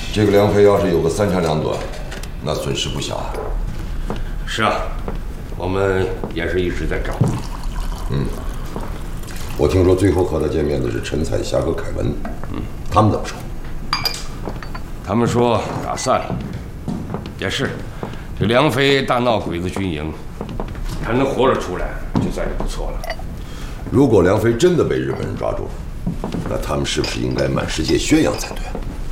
这个梁飞要是有个3长2短，那损失不小啊。 是啊，我们也是一直在找。 我听说最后和他见面的是陈彩霞和凯文，他们怎么说？ 他们说打散了，也是。这梁飞大闹鬼子军营，他能活着出来，就算是不错了。 如果梁飞真的被日本人抓住了，那他们是不是应该满世界宣扬才对？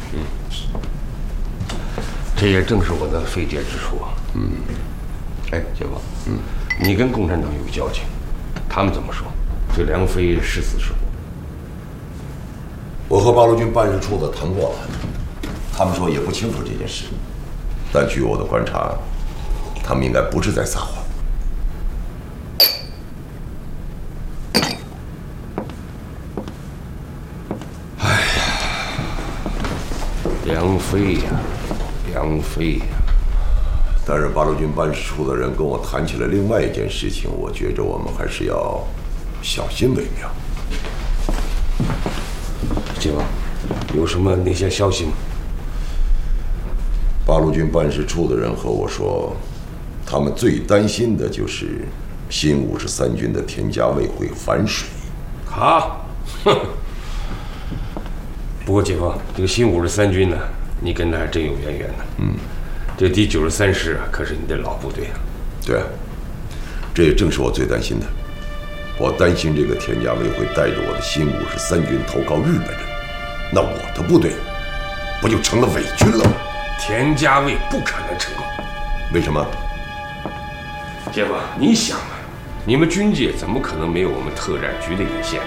这也正是我的费解之处啊。哎，姐夫，你跟共产党有交情，他们怎么说？这梁飞是死是活？ 我和八路军办事处的谈过了，他们说也不清楚这件事，但据我的观察，他们应该不是在撒谎。 梁飞呀，梁飞呀！ 但是八路军办事处的人跟我谈起了另外一件事情，我觉着我们还是要小心为妙。 姐夫，有什么哪些消息吗？ 八路军办事处的人和我说，他们最担心的就是新53军的田家卫会反水。 啊，哼！不过姐夫，这个新53军呢，你跟他还真有渊源呢。这第93师啊，可是你的老部队啊。 对啊，这也正是我最担心的。我担心这个田家卫会带着我的新53军投靠日本人，那我的部队不就成了伪军了吗？ 田家卫不可能成功。 为什么？ 姐夫，你想啊，你们军界怎么可能没有我们特战局的眼线？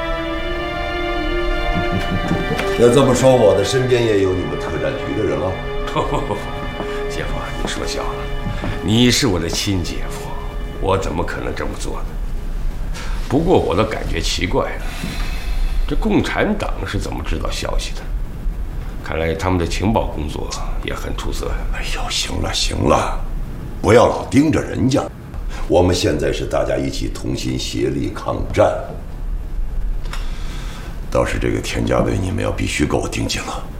要这么说，我的身边也有你们特战局的人了。 不，姐夫，你说笑了。你是我的亲姐夫，我怎么可能这么做呢？不过我倒感觉奇怪了，这共产党是怎么知道消息的？看来他们的情报工作也很出色呀。 哎呦，行了行了，不要老盯着人家。我们现在是大家一起同心协力抗战。倒是这个田家卫，你们要必须给我盯紧了。